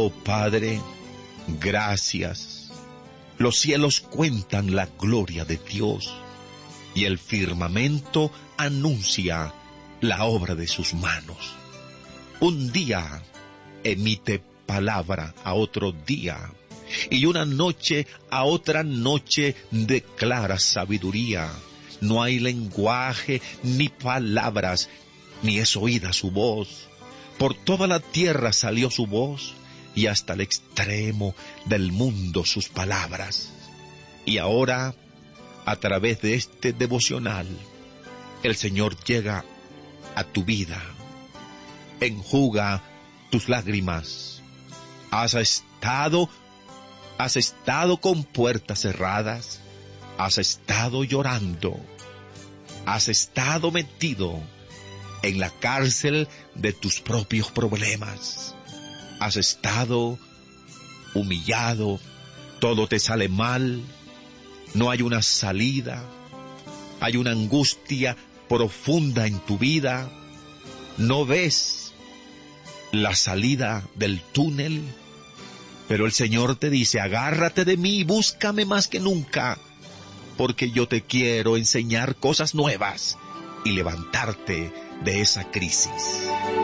Oh Padre, gracias. Los cielos cuentan la gloria de Dios, y el firmamento anuncia la obra de sus manos. Un día emite palabra a otro día, y una noche a otra noche declara sabiduría. No hay lenguaje ni palabras, ni es oída su voz. Por toda la tierra salió su voz, y hasta el extremo del mundo sus palabras. Y ahora, a través de este devocional, el Señor llega a tu vida, enjuga tus lágrimas. Has estado con puertas cerradas, has estado llorando, has estado metido en la cárcel de tus propios problemas, has estado humillado, todo te sale mal, no hay una salida, hay una angustia profunda en tu vida, no ves la salida del túnel, pero el Señor te dice: agárrate de mí, búscame más que nunca, porque yo te quiero enseñar cosas nuevas y levantarte de esa crisis.